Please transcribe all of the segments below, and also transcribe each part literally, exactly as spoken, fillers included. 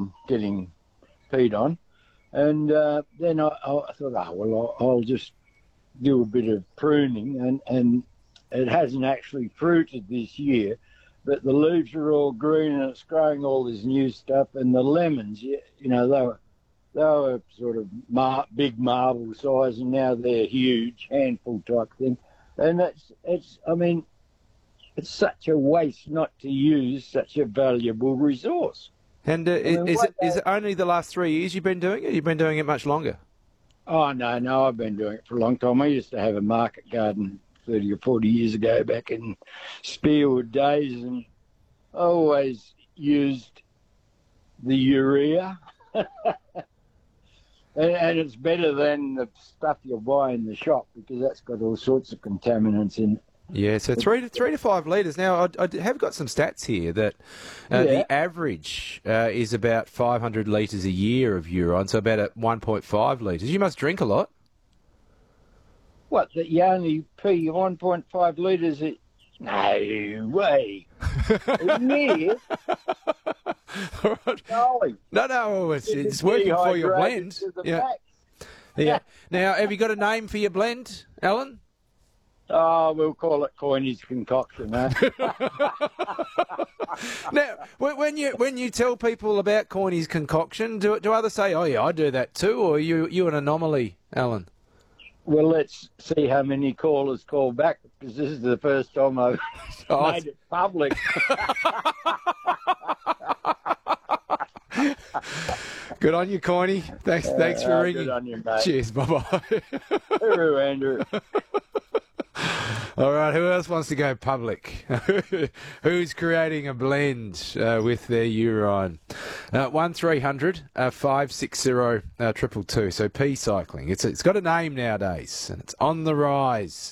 I'm getting peed on. And uh, then I, I thought, oh, well, I'll, I'll just do a bit of pruning, and, and it hasn't actually fruited this year, but the leaves are all green and it's growing all this new stuff. And the lemons, you, you know, they were, they were sort of mar- big marble size, and now they're huge, handful type thing. And it's, it's, I mean, it's such a waste not to use such a valuable resource. And uh, I mean, is, what it, is it only the last three years you've been doing it? You've been doing it much longer? Oh, no, no, I've been doing it for a long time. I used to have a market garden thirty or forty years ago back in Spearwood days, and I always used the urea. and, and it's better than the stuff you buy in the shop, because that's got all sorts of contaminants in it. Yeah, so three to three to five litres. Now, I, I have got some stats here that uh, Yeah. the average uh, is about five hundred litres a year of urine, so about at one point five litres. You must drink a lot. What, that you only pee one point five litres? It... No way. A year? All right. Golly. No, no, it's, it's working for your blend. To the Yeah. max. yeah. Now, have you got a name for your blend, Alan? Oh, we'll call it Coiney's concoction, eh? Now, when when you when you tell people about Coiney's concoction, do do others say, "Oh yeah, I do that too," or are you you an anomaly, Alan? Well, let's see how many callers call back, because this is the first time I've Oh, made it public. Good on you, Coiney. Thanks, thanks for Uh, ringing. Good on you, mate. Cheers, bye bye. Hooroo, Andrew. All right, who else wants to go public? Who's creating a blend uh, with their urine? Uh, one three hundred five six zero triple two. So P cycling. It's it's got a name nowadays, and it's on the rise.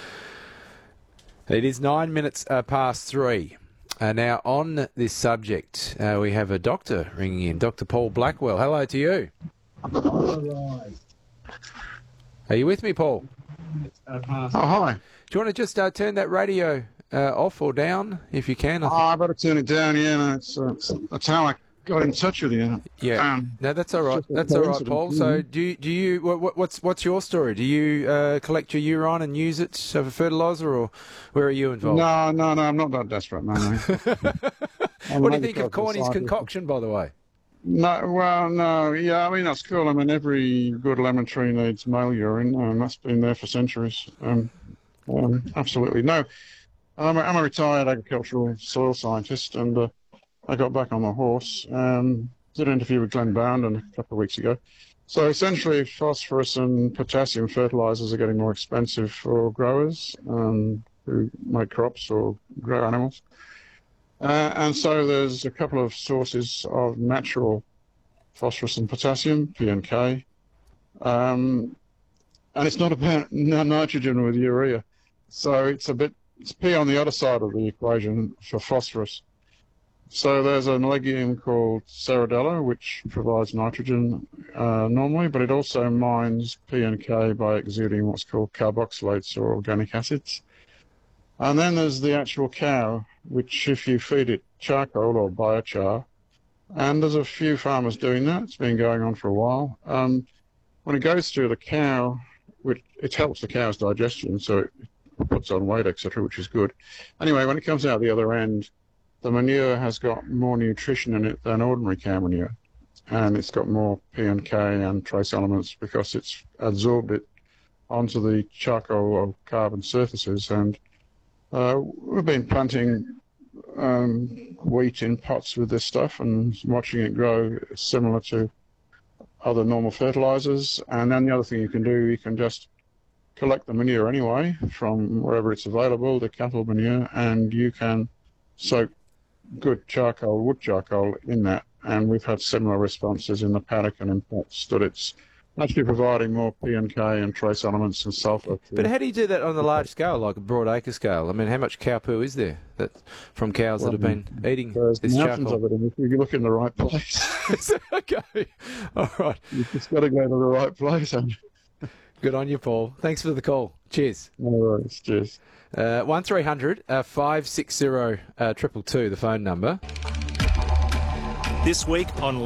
It is nine minutes uh, past three. Uh, now on this subject, uh, we have a doctor ringing in, Doctor Paul Blackwell. Hello to you. Are you with me, Paul? Oh, hi. Do you want to just uh, turn that radio uh, off or down, if you can? I Oh, think- I better turn it down, yeah. No, it's, uh, it's, that's how I got in touch with you. Yeah, Um, no, that's all right. just a That's all right, coincidence, Paul. isn't So, it? do you, do you what, what's what's your story? Do you uh, collect your urine and use it for fertiliser, or where are you involved? no, no, no, I'm not that desperate, no, no. I'm What do you an think of agricultural Corny's scientist. concoction, by the way? No, well, no, yeah, I mean, that's cool. I mean, every good lemon tree needs male urine, and that's been there for centuries. Um, um, absolutely. No, I'm a, I'm a retired agricultural soil scientist, and uh, I got back on the horse. Um, did an interview with Glenn Bounden a couple of weeks ago. So essentially, phosphorus and potassium fertilizers are getting more expensive for growers um, who make crops or grow animals. Uh, and so there's a couple of sources of natural phosphorus and potassium, P and K. Um, and it's not about no nitrogen with urea. So it's a bit, it's P on the other side of the equation for phosphorus. So there's a legume called Ceradella, which provides nitrogen uh, normally, but it also mines P and K by exuding what's called carboxylates or organic acids. And then there's the actual cow, which if you feed it charcoal or biochar, and there's a few farmers doing that, it's been going on for a while. Um, when it goes through the cow, which, it helps the cow's digestion, so it puts on weight, et cetera, which is good. Anyway, when it comes out the other end, the manure has got more nutrition in it than ordinary cow manure, and it's got more P and K and trace elements because it's absorbed it onto the charcoal or carbon surfaces. And uh, we've been planting um, wheat in pots with this stuff and watching it grow similar to other normal fertilizers. And then the other thing you can do, you can just collect the manure anyway from wherever it's available, the cattle manure, and you can soak good charcoal, wood charcoal in that. And we've had similar responses in the paddock and in pots that it's actually providing more P and K and trace elements and sulfur. But how do you do that on a large scale, like a broad acre scale? I mean, how much cow poo is there that from cows Well, that have been eating There's this mountains charcoal? of it, and if you look in the right place, Okay, all right. you've just got to go to the right place. And Good on you, Paul. Thanks for the call. Cheers. no worries, cheers. Uh, one three hundred five six zero triple two, the phone number. This week on